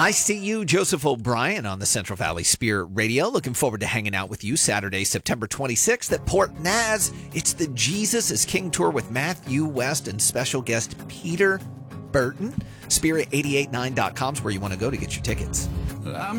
I see you, Joseph O'Brien, on the Central Valley Spirit Radio. Looking forward to hanging out with you Saturday, September 26th at Port Naz. It's the Jesus is King Tour with Matthew West and special guest Peter Burton. Spirit889.com is where you want to go to get your tickets. I'm